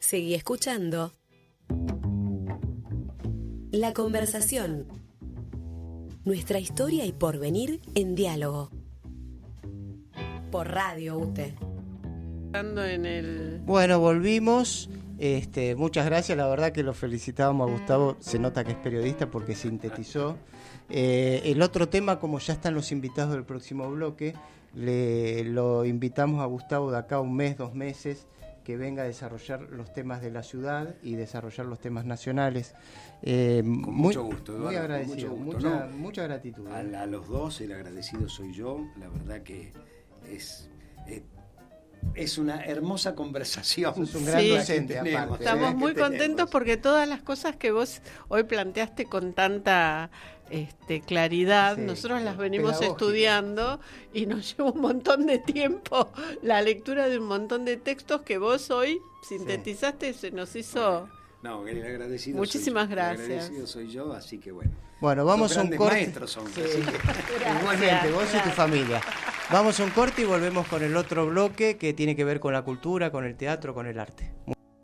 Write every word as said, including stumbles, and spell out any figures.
Seguí escuchando La Conversación. Nuestra historia y porvenir en diálogo. Por Radio U T E. En el... Bueno, volvimos. Este, muchas gracias, la verdad que lo felicitábamos a Gustavo, se nota que es periodista porque sintetizó. Eh, el otro tema, como ya están los invitados del próximo bloque, le lo invitamos a Gustavo de acá a un mes, dos meses, que venga a desarrollar los temas de la ciudad y desarrollar los temas nacionales. Eh, con muy, mucho gusto, Eduardo, muy agradecido, con mucho gusto, mucha, ¿no? mucha gratitud. A, a los dos, el agradecido soy yo, la verdad que es... Eh, Es una hermosa conversación. Es un gran Sí, docente, tenemos, aparte. Estamos ¿eh? muy que contentos tenemos. porque todas las cosas que vos hoy planteaste con tanta este, claridad, Sí, nosotros las venimos pedagógico. estudiando y nos lleva un montón de tiempo la lectura de un montón de textos que vos hoy sintetizaste, se nos hizo... No, el agradecido Muchísimas soy yo. gracias. El agradecido soy yo, así que bueno. Bueno, vamos Los a un grandes corte. maestros son. Sí. Así que... Igualmente, vos y tu gracias. familia. Vamos a un corte y volvemos con el otro bloque que tiene que ver con la cultura, con el teatro, con el arte.